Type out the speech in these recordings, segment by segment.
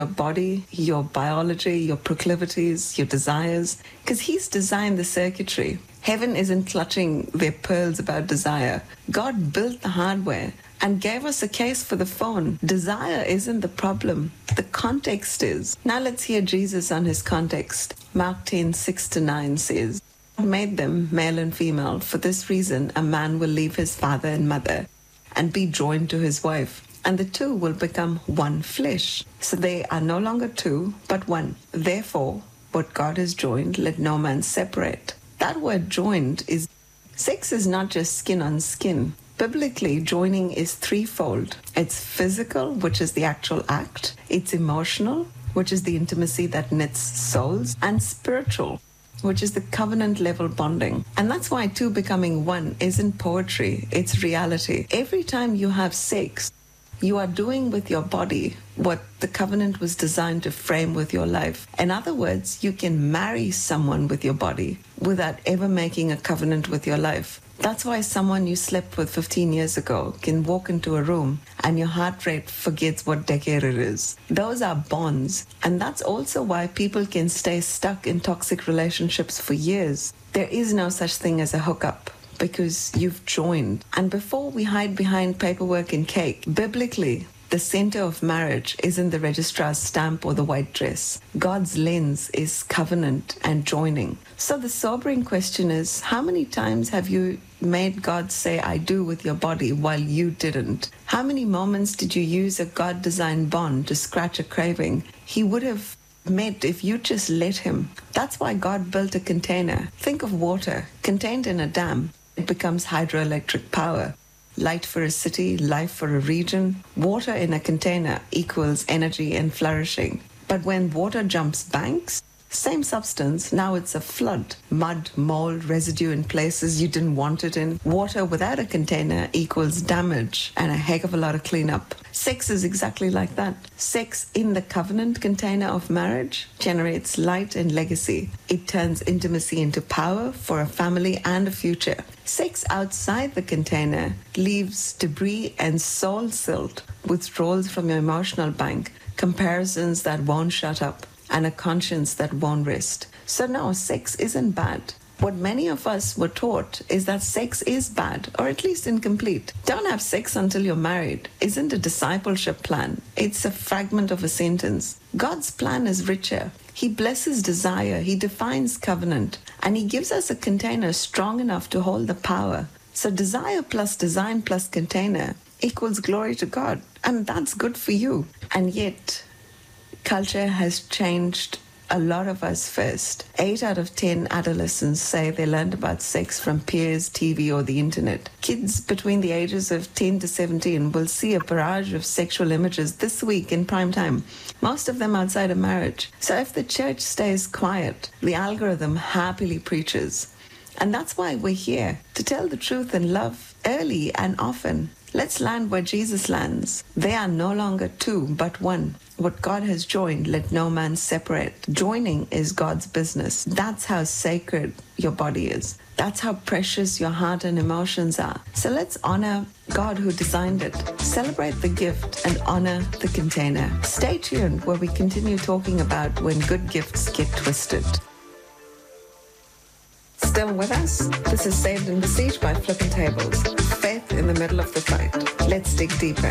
body, your biology, your proclivities, your desires, because He's designed the circuitry. Heaven isn't clutching their pearls about desire. God built the hardware and gave us a case for the phone. Desire isn't the problem. The context is. Now let's hear Jesus on His context. Mark 10:6-9 says, God made them male and female. For this reason, a man will leave his father and mother and be joined to his wife, and the two will become one flesh. So they are no longer two, but one. Therefore, what God has joined, let no man separate. That word joined is, sex is not just skin on skin. Biblically, joining is threefold. It's physical, which is the actual act. It's emotional, which is the intimacy that knits souls. And spiritual, which is the covenant level bonding. And that's why two becoming one isn't poetry, it's reality. Every time you have sex, you are doing with your body what the covenant was designed to frame with your life. In other words, you can marry someone with your body without ever making a covenant with your life. That's why someone you slept with 15 years ago can walk into a room and your heart rate forgets what decade it is. Those are bonds. And that's also why people can stay stuck in toxic relationships for years. There is no such thing as a hookup, because you've joined. And before we hide behind paperwork and cake, biblically, the center of marriage isn't the registrar's stamp or the white dress. God's lens is covenant and joining. So the sobering question is, how many times have you made God say, I do with your body while you didn't? How many moments did you use a God-designed bond to scratch a craving He would have met if you just let Him? That's why God built a container. Think of water contained in a dam. It becomes hydroelectric power. Light for a city, life for a region. Water in a container equals energy and flourishing. But when water jumps banks, same substance, now it's a flood. Mud, mold, residue in places you didn't want it in. Water without a container equals damage and a heck of a lot of cleanup. Sex is exactly like that. Sex in the covenant container of marriage generates light and legacy. It turns intimacy into power for a family and a future. Sex outside the container leaves debris and soul silt, withdrawals from your emotional bank, comparisons that won't shut up, and a conscience that won't rest. So no, sex isn't bad. What many of us were taught is that sex is bad, or at least incomplete. Don't have sex until you're married isn't a discipleship plan. It's a fragment of a sentence. God's plan is richer. He blesses desire, He defines covenant, and He gives us a container strong enough to hold the power. So desire plus design plus container equals glory to God, and that's good for you. And yet, culture has changed a lot of us first. 8 out of 10 adolescents say they learned about sex from peers, TV, or the internet. Kids between the ages of 10 to 17 will see a barrage of sexual images this week in prime time, most of them outside of marriage. So if the church stays quiet, the algorithm happily preaches. And that's why we're here, to tell the truth in love early and often. Let's land where Jesus lands. They are no longer two, but one. What God has joined, let no man separate. Joining is God's business. That's how sacred your body is. That's how precious your heart and emotions are. So let's honor God who designed it. Celebrate the gift and honor the container. Stay tuned where we continue talking about when good gifts get twisted. Still with us? This is Saved and Besieged by Flipping Tables. Faith in the middle of the fight. Let's dig deeper.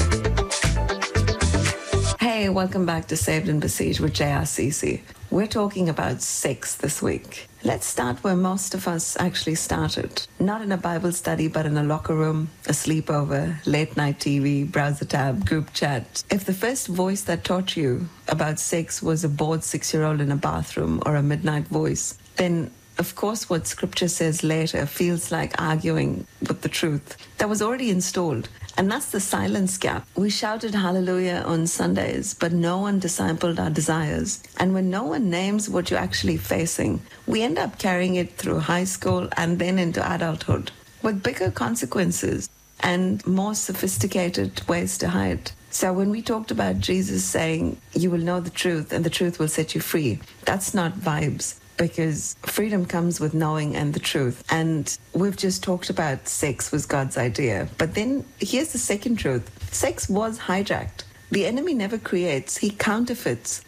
Hey, welcome back to Saved and Besieged with JRCC. We're talking about sex this week. Let's start where most of us actually started. Not in a Bible study, but in a locker room, a sleepover, late night TV, browser tab, group chat. If the first voice that taught you about sex was a bored 6-year-old in a bathroom or a midnight voice, then of course, what scripture says later feels like arguing with the truth that was already installed. And that's the silence gap. We shouted hallelujah on Sundays, but no one discipled our desires. And when no one names what you're actually facing, we end up carrying it through high school and then into adulthood with bigger consequences and more sophisticated ways to hide. So when we talked about Jesus saying, you will know the truth and the truth will set you free, that's not vibes. Because freedom comes with knowing and the truth. And we've just talked about sex was God's idea. But then here's the second truth. Sex was hijacked. The enemy never creates, he counterfeits